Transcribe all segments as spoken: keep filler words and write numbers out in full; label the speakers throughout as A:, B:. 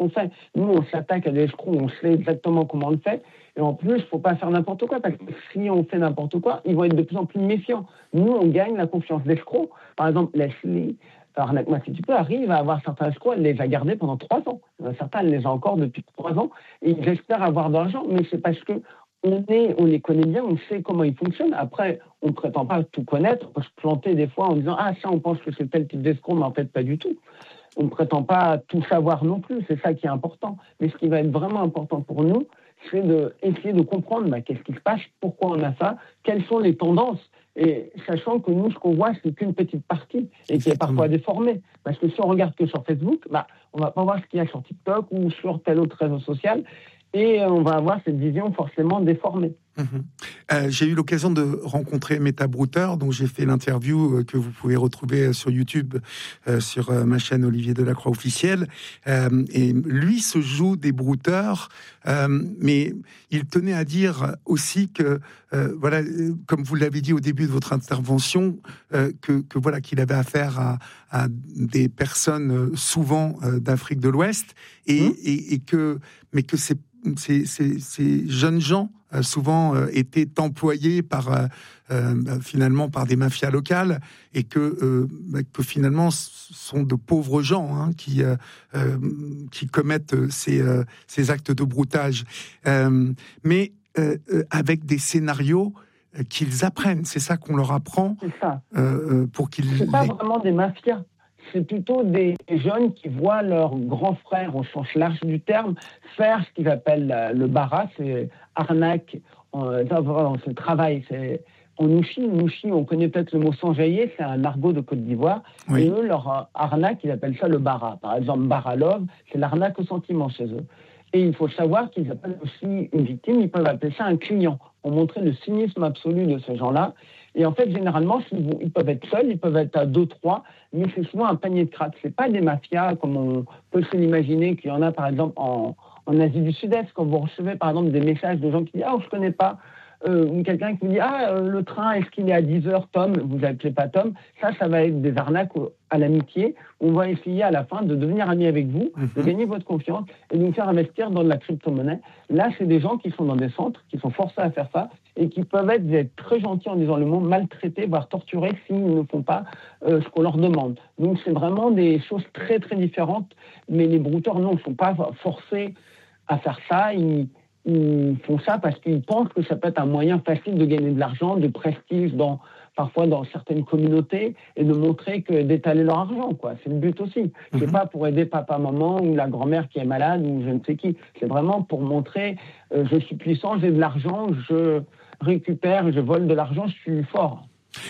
A: qu'on fait. Nous, on s'attaque à des escrocs, on sait exactement comment on le fait. Et en plus, il ne faut pas faire n'importe quoi, parce que si on fait n'importe quoi, ils vont être de plus en plus méfiants. Nous, on gagne la confiance d'escrocs. Par exemple, Leslie, Arnaque-moi si tu peux, arrive à avoir certains escrocs, elle les a gardés pendant trois ans. Certains, elle les a encore depuis trois ans, et ils espèrent avoir de l'argent, mais c'est parce que on, est, on les connaît bien, on sait comment ils fonctionnent. Après, on ne prétend pas tout connaître, on peut se planter des fois en disant « Ah, ça, on pense que c'est tel type d'escroc, mais en fait, pas du tout ». On ne prétend pas tout savoir non plus, c'est ça qui est important. Mais ce qui va être vraiment important pour nous, c'est d'essayer de comprendre bah, qu'est-ce qui se passe, pourquoi on a ça, quelles sont les tendances. Et sachant que nous, ce qu'on voit, c'est qu'une petite partie et qui est parfois déformée. Parce que si on regarde que sur Facebook, bah, on ne va pas voir ce qu'il y a sur TikTok ou sur tel autre réseau social. Et on va avoir cette vision forcément déformée.
B: Mmh. Euh, j'ai eu l'occasion de rencontrer Meta Brouter, dont j'ai fait l'interview euh, que vous pouvez retrouver sur YouTube, euh, sur euh, ma chaîne Olivier Delacroix officielle. Euh, et lui se joue des brouteurs, euh, mais il tenait à dire aussi que, euh, voilà, comme vous l'avez dit au début de votre intervention, euh, que, que voilà qu'il avait affaire à, à des personnes souvent euh, d'Afrique de l'Ouest, et, mmh. et, et que, mais que c'est Ces, ces, ces jeunes gens euh, souvent euh, étaient employés par euh, euh, finalement par des mafias locales, et que, euh, bah, que finalement ce sont de pauvres gens hein, qui, euh, euh, qui commettent ces, euh, ces actes de broutage, euh, mais euh, avec des scénarios qu'ils apprennent. C'est ça qu'on leur apprend.
A: C'est ça.
B: Euh, pour qu'ils.
A: C'est pas
B: les...
A: vraiment des mafias. C'est plutôt des jeunes qui voient leur grand frère, au sens large du terme, faire ce qu'ils appellent le bara, c'est arnaque, euh, c'est le travail, c'est en Nouchi. Nouchi, on connaît peut-être le mot s'enjailler, c'est un argot de Côte d'Ivoire, oui. Et eux, leur arnaque, ils appellent ça le bara. Par exemple, bara love, c'est l'arnaque au sentiment chez eux. Et il faut savoir qu'ils appellent aussi une victime, ils peuvent appeler ça un client, pour montrer le cynisme absolu de ces gens-là. Et en fait, généralement, ils peuvent être seuls, ils peuvent être à deux, trois, mais c'est souvent un panier de crack. C'est pas des mafias comme on peut se l'imaginer, qu'il y en a par exemple en, en Asie du Sud-Est, quand vous recevez par exemple des messages de gens qui disent « Ah, je connais pas », euh, ou quelqu'un qui vous dit « Ah, euh, le train, est-ce qu'il est à dix heures, Tom ?» Vous n'appelez pas Tom. Ça, ça va être des arnaques à l'amitié. On va essayer à la fin de devenir amis avec vous, mm-hmm. de gagner votre confiance et de nous faire investir dans de la crypto-monnaie. Là, c'est des gens qui sont dans des centres, qui sont forcés à faire ça et qui peuvent être, être très gentils en disant le mot, maltraités, voire torturés s'ils ne font pas euh, ce qu'on leur demande. Donc, c'est vraiment des choses très, très différentes. Mais les brouteurs, non, ne sont pas forcés à faire ça. Ils... Ils font ça parce qu'ils pensent que ça peut être un moyen facile de gagner de l'argent, de prestige, dans, parfois dans certaines communautés, et de montrer que d'étaler leur argent, quoi. C'est le but aussi. Mm-hmm. C'est pas pour aider papa, maman ou la grand-mère qui est malade ou je ne sais qui. C'est vraiment pour montrer euh, je suis puissant, j'ai de l'argent, je récupère, je vole de l'argent, je suis fort.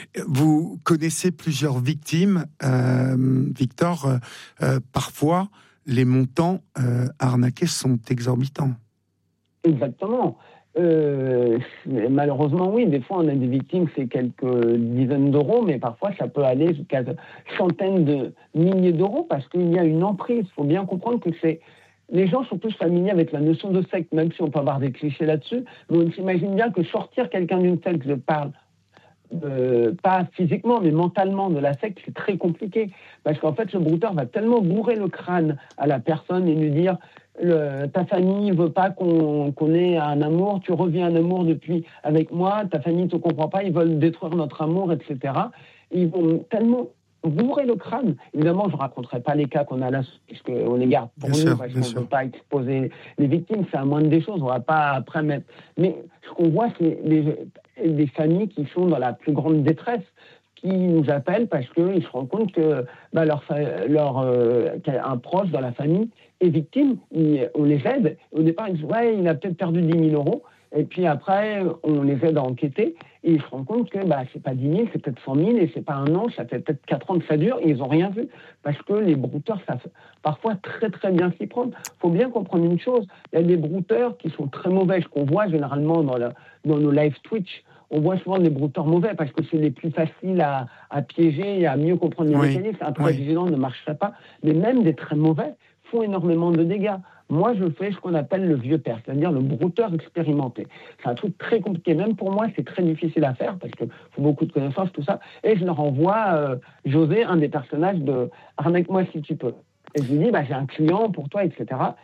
B: Vous connaissez plusieurs victimes, euh, Victor. Euh, parfois, les montants euh, arnaqués sont exorbitants.
A: Exactement. Euh, malheureusement, oui, des fois on a des victimes, c'est quelques dizaines d'euros, mais parfois ça peut aller jusqu'à centaines de milliers d'euros parce qu'il y a une emprise. Il faut bien comprendre que c'est... Les gens sont tous familiers avec la notion de secte, même si on peut avoir des clichés là-dessus, mais on s'imagine bien que sortir quelqu'un d'une secte, je parle Euh, pas physiquement, mais mentalement de la secte, c'est très compliqué. Parce qu'en fait, le brouteur va tellement bourrer le crâne à la personne et lui dire le, ta famille ne veut pas qu'on, qu'on ait un amour, tu reviens un amour depuis avec moi, ta famille ne te comprend pas, ils veulent détruire notre amour, et cetera. Et ils vont tellement bourrer le crâne. Évidemment, je ne raconterai pas les cas qu'on a là, puisqu'on les garde pour bien nous, sûr, parce qu'on ne veut pas exposer les victimes, c'est la moindre des choses, on ne va pas après mettre... Mais ce qu'on voit, c'est les, des familles qui sont dans la plus grande détresse, qui nous appellent parce qu'ils se rendent compte que bah, leur, leur, euh, un proche dans la famille est victime, il, on les aide. Au départ, ils disent « Ouais, il a peut-être perdu dix mille euros ». Et puis après, on les aide à enquêter et ils se rendent compte que bah, c'est pas dix mille, c'est peut-être cent mille et c'est pas un an, ça fait peut-être quatre ans que ça dure et ils n'ont rien vu. Parce que les brouteurs savent parfois très très bien s'y prendre. Il faut bien comprendre une chose, il y a des brouteurs qui sont très mauvais, ce qu'on voit généralement dans, le, dans nos live Twitch. On voit souvent des brouteurs mauvais parce que c'est les plus faciles à, à piéger et à mieux comprendre les oui. mécanismes. Un très oui. vigilant ne marcherait pas. Mais même des très mauvais font énormément de dégâts. Moi, je fais ce qu'on appelle le vieux père, c'est-à-dire le brouteur expérimenté. C'est un truc très compliqué. Même pour moi, c'est très difficile à faire parce qu'il faut beaucoup de connaissances, tout ça. Et je leur envoie euh, José, un des personnages de « Arnaque-moi si tu peux ». Et je lui dis bah, « J'ai un client pour toi, et cetera »